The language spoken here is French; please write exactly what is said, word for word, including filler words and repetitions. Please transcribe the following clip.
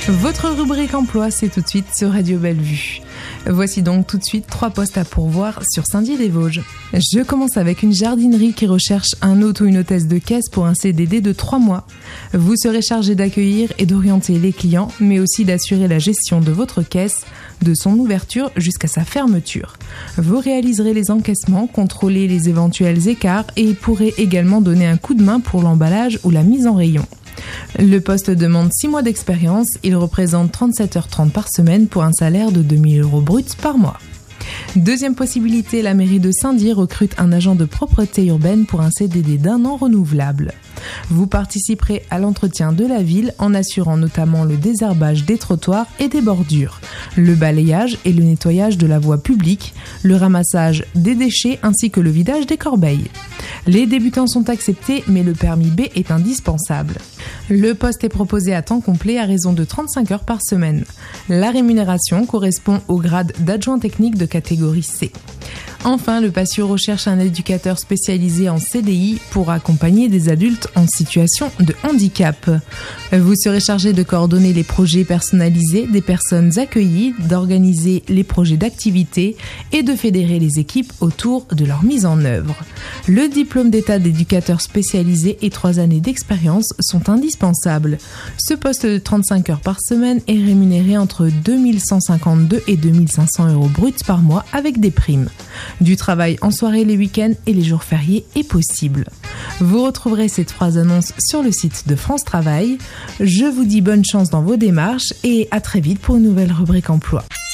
Votre rubrique emploi, c'est tout de suite sur Radio Bellevue. Voici donc tout de suite trois postes à pourvoir sur Saint-Dié-des-Vosges. Je commence avec une jardinerie qui recherche un hôte ou une hôtesse de caisse pour un C D D de trois mois. Vous serez chargé d'accueillir et d'orienter les clients, mais aussi d'assurer la gestion de votre caisse, de son ouverture jusqu'à sa fermeture. Vous réaliserez les encaissements, contrôler les éventuels écarts et pourrez également donner un coup de main pour l'emballage ou la mise en rayon. Le poste demande six mois d'expérience, il représente trente-sept heures trente par semaine pour un salaire de deux mille euros bruts par mois. Deuxième possibilité, la mairie de Saint-Dié recrute un agent de propreté urbaine pour un C D D d'un an renouvelable. Vous participerez à l'entretien de la ville en assurant notamment le désherbage des trottoirs et des bordures, le balayage et le nettoyage de la voie publique, le ramassage des déchets ainsi que le vidage des corbeilles. Les débutants sont acceptés, mais le permis B est indispensable. Le poste est proposé à temps complet à raison de trente-cinq heures par semaine. La rémunération correspond au grade d'adjoint technique de catégorie C. Enfin, le patio recherche un éducateur spécialisé en C D I pour accompagner des adultes en situation de handicap. Vous serez chargé de coordonner les projets personnalisés des personnes accueillies, d'organiser les projets d'activité et de fédérer les équipes autour de leur mise en œuvre. Le diplôme d'état d'éducateur spécialisé et trois années d'expérience sont indispensables. Ce poste de trente-cinq heures par semaine est rémunéré entre deux mille cent cinquante-deux et deux mille cinq cents euros bruts par mois avec des primes. Du travail en soirée, les week-ends et les jours fériés est possible. Vous retrouverez ces trois annonces sur le site de France Travail. Je vous dis bonne chance dans vos démarches et à très vite pour une nouvelle rubrique emploi.